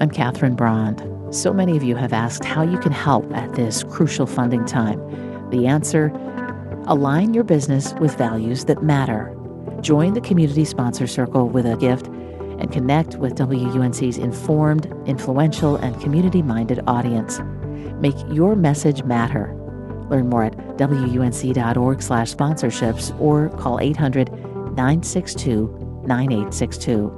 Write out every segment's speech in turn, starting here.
I'm Catherine Brand. So many of you have asked how you can help at this crucial funding time. The answer: align your business with values that matter. Join the Community Sponsor Circle with a gift and connect with WUNC's informed, influential, and community-minded audience. Make your message matter. Learn more at WUNC.org/sponsorships or call 800-962-9862.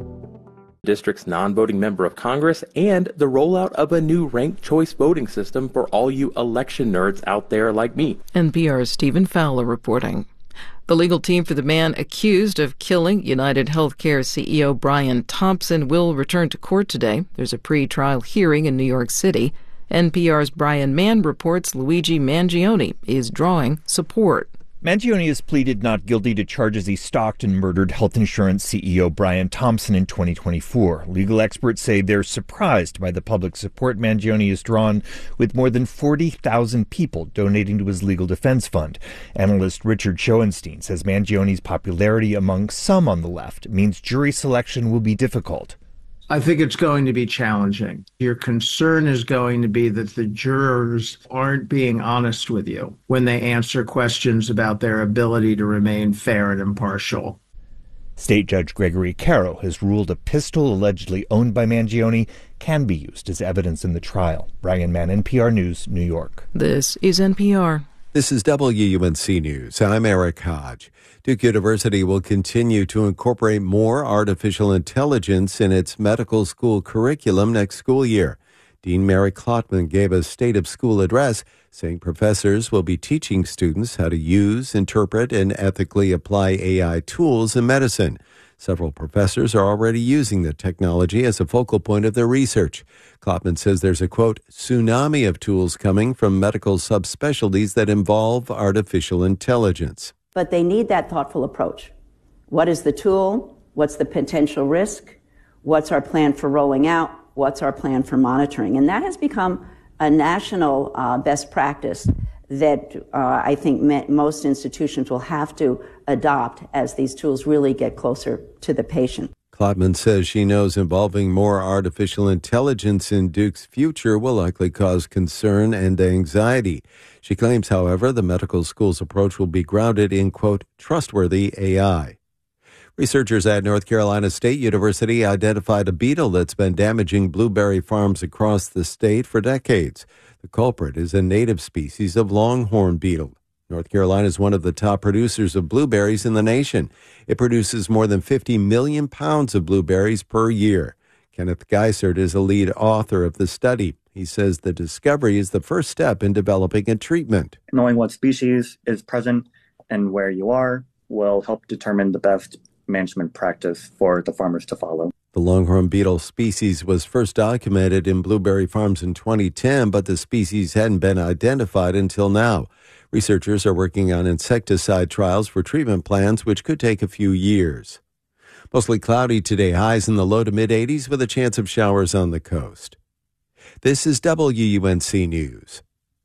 District's non-voting member of Congress, and the rollout of a new ranked choice voting system for all you election nerds out there like me. NPR's Stephen Fowler reporting. The legal team for the man accused of killing United Healthcare CEO Brian Thompson will return to court today. There's a pre-trial hearing in New York City. NPR's Brian Mann reports Luigi Mangione is drawing support. Mangione has pleaded not guilty to charges he stalked and murdered health insurance CEO Brian Thompson in 2024. Legal experts say they're surprised by the public support Mangione has drawn, with more than 40,000 people donating to his legal defense fund. Analyst Richard Schoenstein says Mangione's popularity among some on the left means jury selection will be difficult. I think it's going to be challenging. Your concern is going to be that the jurors aren't being honest with you when they answer questions about their ability to remain fair and impartial. State Judge Gregory Caro has ruled a pistol allegedly owned by Mangione can be used as evidence in the trial. Brian Mann, NPR News, New York. This is NPR. This is WUNC News. I'm Eric Hodge. Duke University will continue to incorporate more artificial intelligence in its medical school curriculum next school year. Dean Mary Klotman gave a State of School address saying professors will be teaching students how to use, interpret, and ethically apply AI tools in medicine. Several professors are already using the technology as a focal point of their research. Klotman says there's a, quote, tsunami of tools coming from medical subspecialties that involve artificial intelligence. But they need that thoughtful approach. What is the tool? What's the potential risk? What's our plan for rolling out? What's our plan for monitoring? And that has become a national best practice that I think most institutions will have to adopt as these tools really get closer to the patient. Klotman says she knows involving more artificial intelligence in Duke's future will likely cause concern and anxiety. She claims, however, the medical school's approach will be grounded in, quote, trustworthy AI. Researchers at North Carolina State University identified a beetle that's been damaging blueberry farms across the state for decades. The culprit is a native species of longhorn beetle. North Carolina is one of the top producers of blueberries in the nation. It produces more than 50 million pounds of blueberries per year. Kenneth Geisert is a lead author of the study. He says the discovery is the first step in developing a treatment. Knowing what species is present and where you are will help determine the best management practice for the farmers to follow. The longhorn beetle species was first documented in blueberry farms in 2010, but the species hadn't been identified until now. Researchers are working on insecticide trials for treatment plans, which could take a few years. Mostly cloudy today, highs in the low to mid-80s with a chance of showers on the coast. This is WUNC News.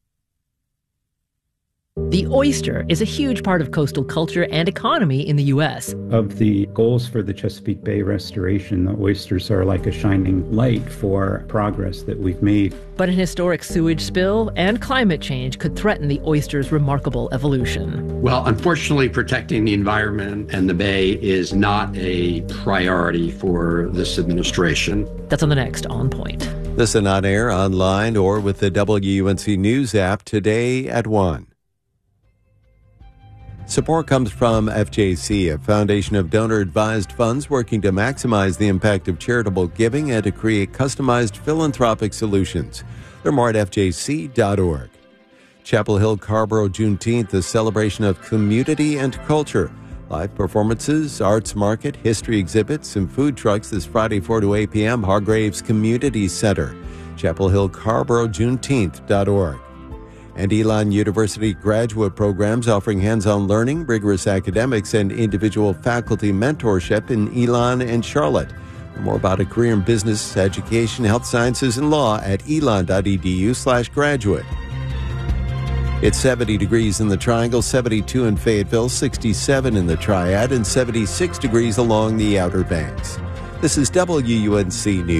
The oyster is a huge part of coastal culture and economy in the U.S. Of the goals for the Chesapeake Bay restoration, the oysters are like a shining light for progress that we've made. But an historic sewage spill and climate change could threaten the oyster's remarkable evolution. Well, unfortunately, protecting the environment and the bay is not a priority for this administration. That's on the next On Point. Listen on air, online, or with the WUNC News app today at 1. Support comes from FJC, a foundation of donor-advised funds working to maximize the impact of charitable giving and to create customized philanthropic solutions. Learn more at fjc.org. Chapel Hill Carrboro Juneteenth, a celebration of community and culture. Live performances, arts market, history exhibits, and food trucks this Friday 4 to 8 p.m. Hargraves Community Center. Chapel Hill Carrboro Juneteenth.org. And Elon University graduate programs offering hands-on learning, rigorous academics, and individual faculty mentorship in Elon and Charlotte. Learn more about a career in business, education, health sciences, and law at elon.edu/graduate. It's 70 degrees in the Triangle, 72 in Fayetteville, 67 in the Triad, and 76 degrees along the Outer Banks. This is WUNC News.